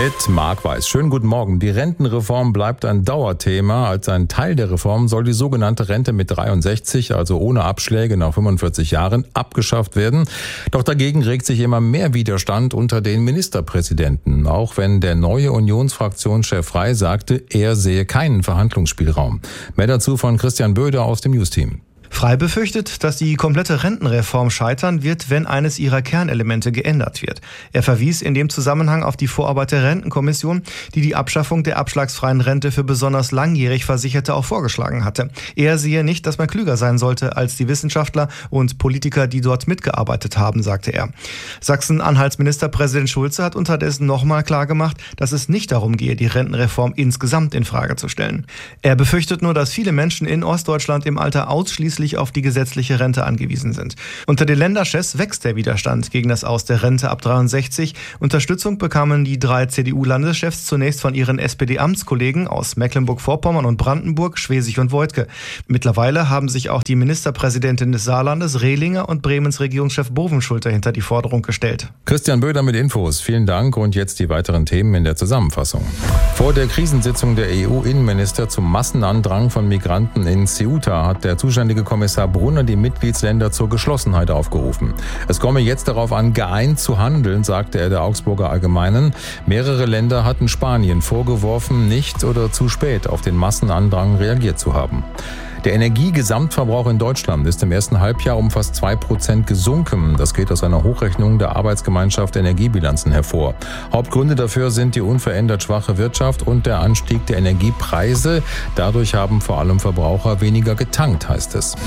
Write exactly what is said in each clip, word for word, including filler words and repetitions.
Mit Marc Weiß. Schönen guten Morgen. Die Rentenreform bleibt ein Dauerthema. Als ein Teil der Reform soll die sogenannte Rente mit dreiundsechzig, also ohne Abschläge nach fünfundvierzig Jahren, abgeschafft werden. Doch dagegen regt sich immer mehr Widerstand unter den Ministerpräsidenten. Auch wenn der neue Unionsfraktionschef Frey sagte, er sehe keinen Verhandlungsspielraum. Mehr dazu von Christian Böder aus dem News-Team. Frey befürchtet, dass die komplette Rentenreform scheitern wird, wenn eines ihrer Kernelemente geändert wird. Er verwies in dem Zusammenhang auf die Vorarbeit der Rentenkommission, die die Abschaffung der abschlagsfreien Rente für besonders langjährig Versicherte auch vorgeschlagen hatte. Er sehe nicht, dass man klüger sein sollte als die Wissenschaftler und Politiker, die dort mitgearbeitet haben, sagte er. Sachsen-Anhalts Ministerpräsident Schulze hat unterdessen nochmal klargemacht, dass es nicht darum gehe, die Rentenreform insgesamt in Frage zu stellen. Er befürchtet nur, dass viele Menschen in Ostdeutschland im Alter ausschließlich auf die gesetzliche Rente angewiesen sind. Unter den Länderchefs wächst der Widerstand gegen das Aus der Rente ab dreiundsechzig. Unterstützung bekamen die drei C D U-Landeschefs zunächst von ihren S P D-Amtskollegen aus Mecklenburg-Vorpommern und Brandenburg, Schwesig und Voigtke. Mittlerweile haben sich auch die Ministerpräsidentin des Saarlandes, Rehlinger, und Bremens Regierungschef Bovenschulte hinter die Forderung gestellt. Christian Böder mit Infos. Vielen Dank und jetzt die weiteren Themen in der Zusammenfassung. Vor der Krisensitzung der E U-Innenminister zum Massenandrang von Migranten in Ceuta hat der zuständige Kommissar Brunner die Mitgliedsländer zur Geschlossenheit aufgerufen. Es komme jetzt darauf an, geeint zu handeln, sagte er der Augsburger Allgemeinen. Mehrere Länder hatten Spanien vorgeworfen, nicht oder zu spät auf den Massenandrang reagiert zu haben. Der Energiegesamtverbrauch in Deutschland ist im ersten Halbjahr um fast zwei Prozent gesunken. Das geht aus einer Hochrechnung der Arbeitsgemeinschaft Energiebilanzen hervor. Hauptgründe dafür sind die unverändert schwache Wirtschaft und der Anstieg der Energiepreise. Dadurch haben vor allem Verbraucher weniger getankt, heißt es.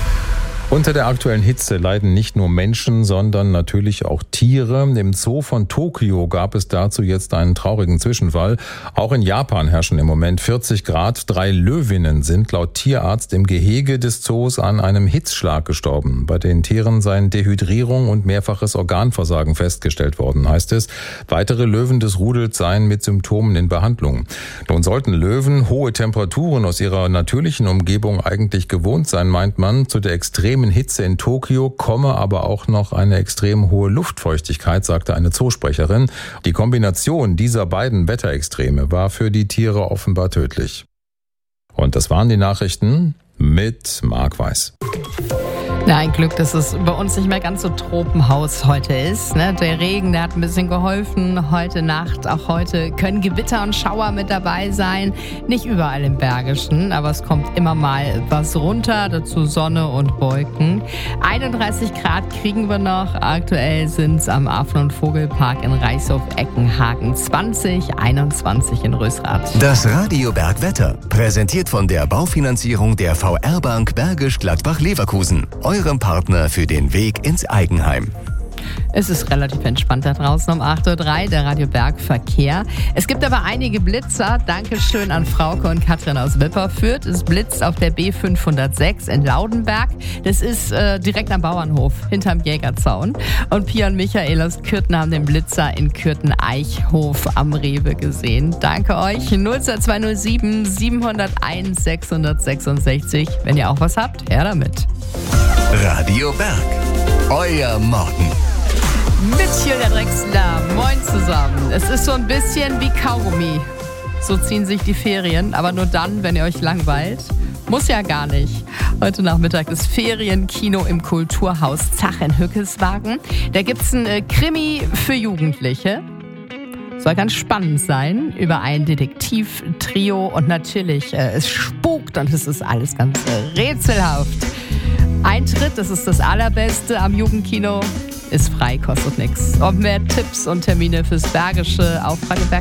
Unter der aktuellen Hitze leiden nicht nur Menschen, sondern natürlich auch Tiere. Im Zoo von Tokio gab es dazu jetzt einen traurigen Zwischenfall. Auch in Japan herrschen im Moment vierzig Grad. Drei Löwinnen sind laut Tierarzt im Gehege des Zoos an einem Hitzschlag gestorben. Bei den Tieren seien Dehydrierung und mehrfaches Organversagen festgestellt worden, heißt es. Weitere Löwen des Rudels seien mit Symptomen in Behandlung. Nun sollten Löwen hohe Temperaturen aus ihrer natürlichen Umgebung eigentlich gewohnt sein, meint man. Zu der extremen Hitze in Tokio komme aber auch noch eine extrem hohe Luftfeuchtigkeit, sagte eine Zoosprecherin. Die Kombination dieser beiden Wetterextreme war für die Tiere offenbar tödlich. Und das waren die Nachrichten mit Marc Weiß. Na, ein Glück, dass es bei uns nicht mehr ganz so Tropenhaus heute ist. Ne? Der Regen, der hat ein bisschen geholfen. Heute Nacht, auch heute können Gewitter und Schauer mit dabei sein. Nicht überall im Bergischen, aber es kommt immer mal was runter. Dazu Sonne und Wolken. einunddreißig Grad kriegen wir noch. Aktuell sind es am Affen- und Vogelpark in Reichshof-Eckenhagen zwanzig, einundzwanzig in Rösrath. Das Radio Bergwetter, präsentiert von der Baufinanzierung der V R-Bank Bergisch Gladbach-Leverkusen. Eurem Partner für den Weg ins Eigenheim. Es ist relativ entspannt da draußen um acht Uhr drei, der Radio Berg Verkehr. Es gibt aber einige Blitzer. Dankeschön an Frauke und Katrin aus Wipperfürth. Es blitzt auf der B fünfhundertsechs in Laudenberg. Das ist äh, direkt am Bauernhof, hinterm Jägerzaun. Und Pia und Michael aus Kürten haben den Blitzer in Kürten-Eichhof am Rewe gesehen. Danke euch. null zwei null sieben sieben null eins sechs sechs sechs. Wenn ihr auch was habt, her damit. Radio Berg. Euer Morgen. Mit Julia Drexler. Moin zusammen. Es ist so ein bisschen wie Kaugummi. So ziehen sich die Ferien, aber nur dann, wenn ihr euch langweilt. Muss ja gar nicht. Heute Nachmittag ist Ferienkino im Kulturhaus Zach in Hückeswagen. Da gibt's ein äh, Krimi für Jugendliche. Soll ganz spannend sein, über ein Detektivtrio und natürlich, äh, es spukt und es ist alles ganz äh, rätselhaft. Eintritt, das ist das Allerbeste am Jugendkino, ist frei, kostet nichts. Und mehr Tipps und Termine fürs Bergische auf Radio Berg